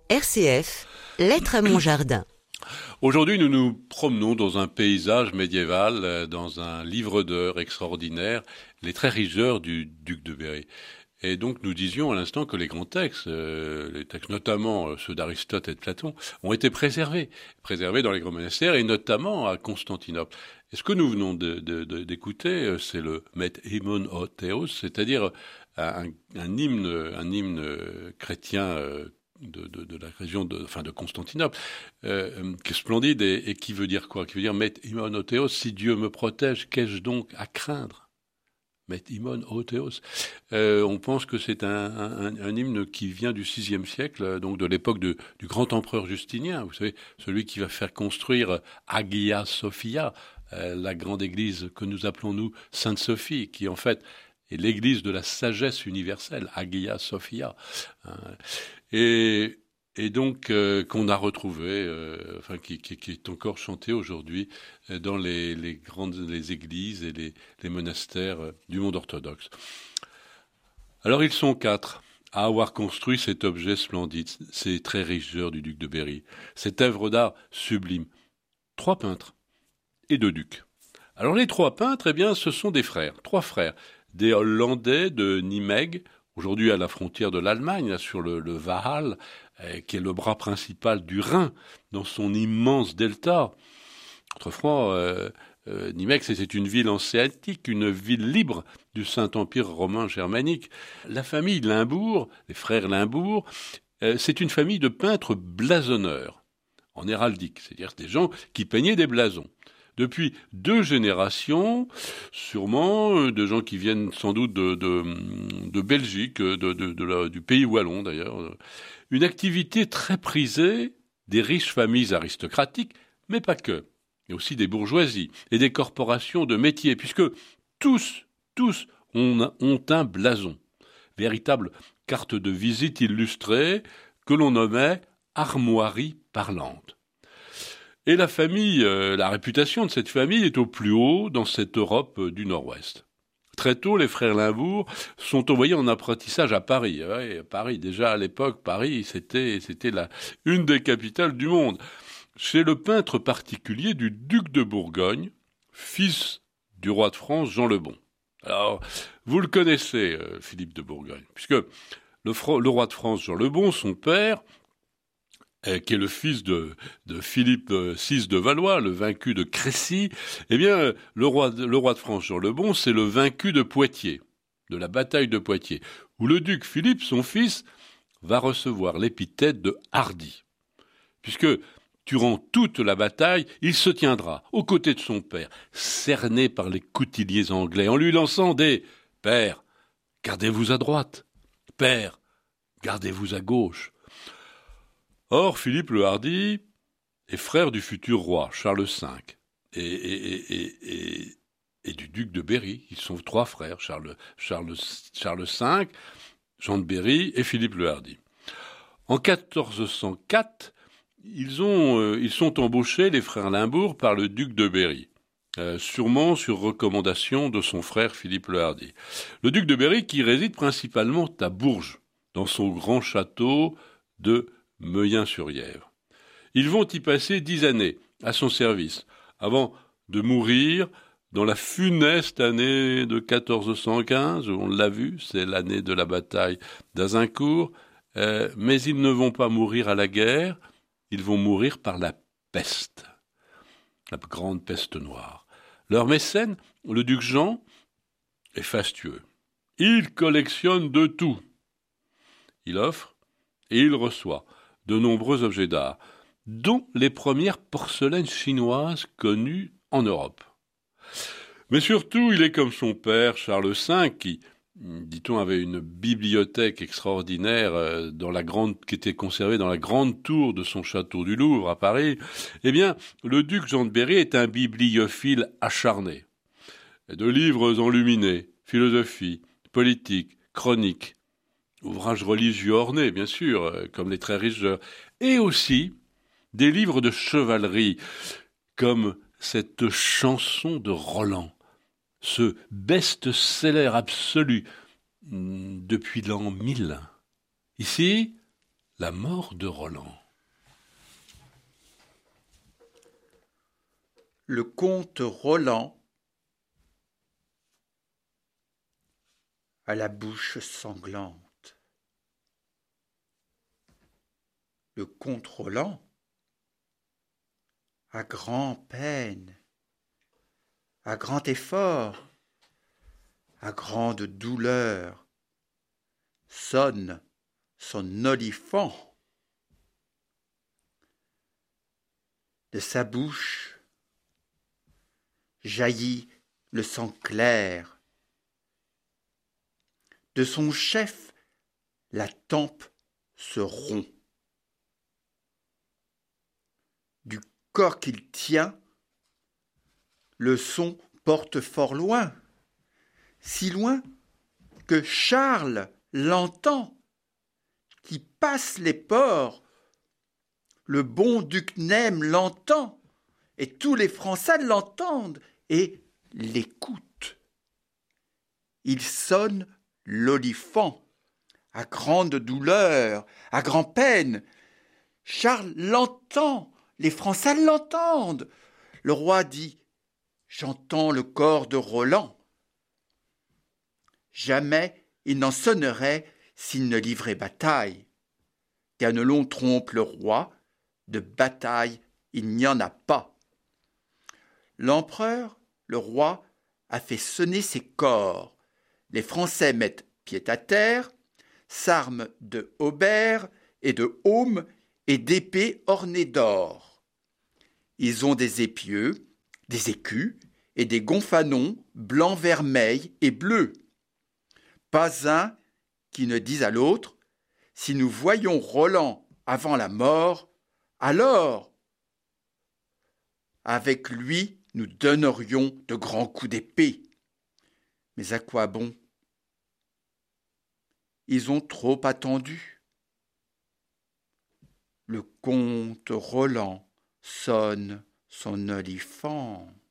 RCF, Lettres à mon jardin. Aujourd'hui, nous nous promenons dans un paysage médiéval, dans un livre d'heures extraordinaire, Les Très riches heures du duc de Berry. Et donc, nous disions à l'instant que les grands textes, les textes notamment ceux d'Aristote et de Platon, ont été préservés dans les grands monastères et notamment à Constantinople. Et ce que nous venons d'écouter, c'est le Methaimon o Théos, c'est-à-dire un hymne chrétien de la région de Constantinople, qui est splendide et qui veut dire quoi? Qui veut dire Methaimon o Théos, si Dieu me protège, qu'ai-je donc à craindre? Methaimon o Théos. On pense que c'est un hymne qui vient du VIe siècle, donc de l'époque du grand empereur Justinien, vous savez, celui qui va faire construire Hagia Sophia, la grande église que nous appelons nous Sainte Sophie, qui en fait est l'église de la sagesse universelle, Hagia Sophia. Et donc qu'on a retrouvé, qui est encore chanté aujourd'hui dans les églises et les monastères du monde orthodoxe. Alors ils sont 4 à avoir construit cet objet splendide, ces très riches heures du duc de Berry, cette œuvre d'art sublime. 3 peintres et 2 ducs. Alors les 3 peintres, eh bien, ce sont des frères, 3 frères, des Hollandais de Nimègue, aujourd'hui à la frontière de l'Allemagne, là, sur le Waal, qui est le bras principal du Rhin, dans son immense delta. Autrefois, Nimègue, c'était une ville hanséatique, une ville libre du Saint-Empire romain germanique. La famille Limbourg, les frères Limbourg, c'est une famille de peintres blasonneurs, en héraldique, c'est-à-dire des gens qui peignaient des blasons. Depuis 2 générations, sûrement, de gens qui viennent sans doute de Belgique, du pays wallon d'ailleurs, une activité très prisée des riches familles aristocratiques, mais pas que, et aussi des bourgeoisies et des corporations de métiers, puisque tous ont un blason, véritable carte de visite illustrée que l'on nommait armoirie parlante. Et la famille, la réputation de cette famille est au plus haut dans cette Europe du Nord-Ouest. Très tôt, les frères Limbourg sont envoyés en apprentissage à Paris. Ouais, Paris, déjà à l'époque, Paris, c'était une des capitales du monde. Chez le peintre particulier du duc de Bourgogne, fils du roi de France, Jean le Bon. Alors, vous le connaissez, Philippe de Bourgogne, puisque le roi de France, Jean le Bon, son père, qui est le fils de Philippe VI de Valois, le vaincu de Crécy, eh bien, le roi de France, Jean le Bon, c'est le vaincu de Poitiers, de la bataille de Poitiers, où le duc Philippe, son fils, va recevoir l'épithète de hardi, puisque durant toute la bataille, il se tiendra aux côtés de son père, cerné par les coutilliers anglais, en lui lançant des « Père, gardez-vous à droite. Père, gardez-vous à gauche. » Or, Philippe le Hardi est frère du futur roi, Charles V, et du duc de Berry. Ils sont 3 frères, Charles V, Jean de Berry et Philippe le Hardi. En 1404, ils sont embauchés, les frères Limbourg, par le duc de Berry, sûrement sur recommandation de son frère Philippe le Hardi. Le duc de Berry qui réside principalement à Bourges, dans son grand château de Meyen-sur-Yèvre. Ils vont y passer 10 années à son service, avant de mourir dans la funeste année de 1415, on l'a vu, c'est l'année de la bataille d'Azincourt, mais ils ne vont pas mourir à la guerre, ils vont mourir par la peste, la grande peste noire. Leur mécène, le duc Jean, est fastueux. Il collectionne de tout. Il offre et il reçoit de nombreux objets d'art, dont les premières porcelaines chinoises connues en Europe. Mais surtout, il est comme son père, Charles V, qui, dit-on, avait une bibliothèque extraordinaire qui était conservée dans la grande tour de son château du Louvre à Paris. Eh bien, le duc Jean de Berry est un bibliophile acharné. De livres enluminés, philosophie, politique, chronique, ouvrages religieux ornés, bien sûr, comme les Très riches heures, et aussi des livres de chevalerie, comme cette chanson de Roland, ce best-seller absolu depuis l'an 1000. Ici, La mort de Roland. Le comte Roland a la bouche sanglante. Le comte Roland, à grand-peine, à grand effort, à grande douleur, sonne son olifant. De sa bouche jaillit le sang clair. De son chef, la tempe se rompt. Du corps qu'il tient, le son porte fort loin, si loin que Charles l'entend, qui passe les ports. Le bon duc Nèmes l'entend, et tous les Français l'entendent et l'écoutent. Il sonne l'olifant, à grande douleur, à grand-peine. Charles l'entend, les Français l'entendent. Le roi dit « J'entends le corps de Roland ». Jamais il n'en sonnerait s'il ne livrait bataille. Ganelon trompe le roi, de bataille il n'y en a pas. L'empereur, le roi, a fait sonner ses cors. Les Français mettent pied à terre, s'arment de haubert et de aume et d'épées ornées d'or. Ils ont des épieux, des écus et des gonfanons blancs, vermeils et bleus. Pas un qui ne dise à l'autre « Si nous voyions Roland avant la mort, alors, avec lui, nous donnerions de grands coups d'épée. » Mais à quoi bon? Ils ont trop attendu. Le comte Roland sonne son olifant.